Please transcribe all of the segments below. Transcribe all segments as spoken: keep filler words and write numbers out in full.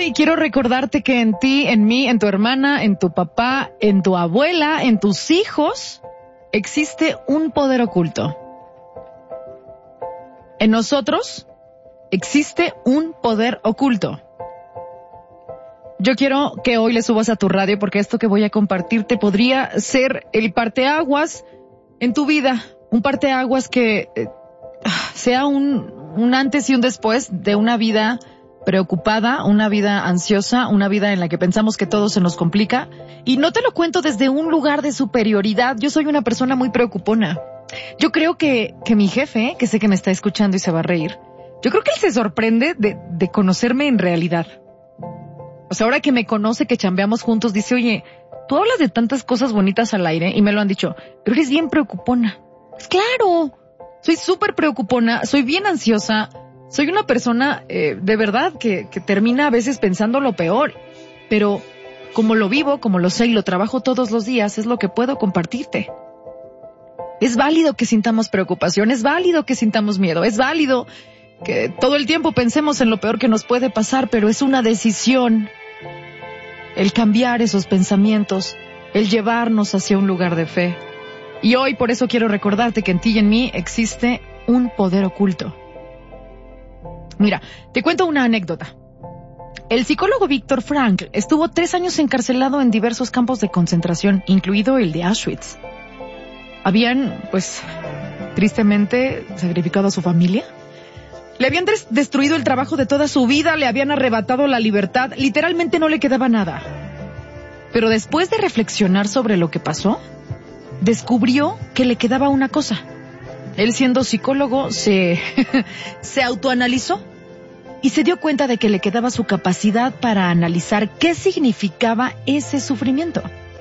hoy quiero recordarte que en ti, en mí, en tu hermana, en tu papá, en tu abuela, en tus hijos, existe un poder oculto. En nosotros existe un poder oculto. Yo quiero que hoy le subas a tu radio porque esto que voy a compartirte podría ser el parteaguas en tu vida. Un parteaguas que eh, sea un, un antes y un después de una vida preocupada, una vida ansiosa, una vida en la que pensamos que todo se nos complica. Y no te lo cuento desde un lugar de superioridad. Yo soy una persona muy preocupona. Yo creo que, que mi jefe, que sé que me está escuchando y se va a reír, yo creo que él se sorprende de, de conocerme en realidad. O sea, ahora que me conoce, que chambeamos juntos, dice, oye, tú hablas de tantas cosas bonitas al aire, y me lo han dicho, pero eres bien preocupona. Pues claro, soy súper preocupona, soy bien ansiosa. Soy una persona eh, de verdad que, que termina a veces pensando lo peor, pero como lo vivo, como lo sé y lo trabajo todos los días, es lo que puedo compartirte. Es válido que sintamos preocupación, es válido que sintamos miedo, es válido que todo el tiempo pensemos en lo peor que nos puede pasar, pero es una decisión el cambiar esos pensamientos, el llevarnos hacia un lugar de fe. Y hoy por eso quiero recordarte que en ti y en mí existe un poder oculto. Mira, te cuento una anécdota. El psicólogo Viktor Frankl estuvo tres años encarcelado en diversos campos de concentración, incluido el de Auschwitz. Habían, pues, tristemente sacrificado a su familia. Le habían des- destruido el trabajo de toda su vida, le habían arrebatado la libertad, literalmente no le quedaba nada. Pero después de reflexionar sobre lo que pasó, descubrió que le quedaba una cosa. Él, siendo psicólogo, se, se autoanalizó y se dio cuenta de que le quedaba su capacidad para analizar qué significaba ese sufrimiento.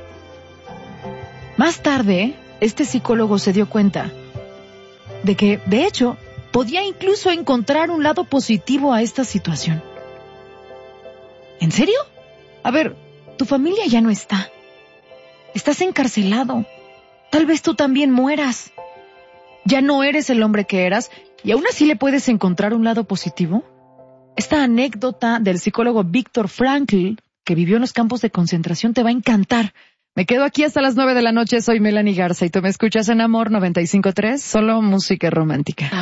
Más tarde, este psicólogo se dio cuenta de que, de hecho, podía incluso encontrar un lado positivo a esta situación. ¿En serio? A ver, tu familia ya no está. Estás encarcelado. Tal vez tú también mueras. Ya no eres el hombre que eras y aún así le puedes encontrar un lado positivo. Esta anécdota del psicólogo Viktor Frankl, que vivió en los campos de concentración, te va a encantar. Me quedo aquí hasta las nueve de la noche. Soy Melanie Garza y tú me escuchas en Amor noventa y cinco punto tres, solo música romántica.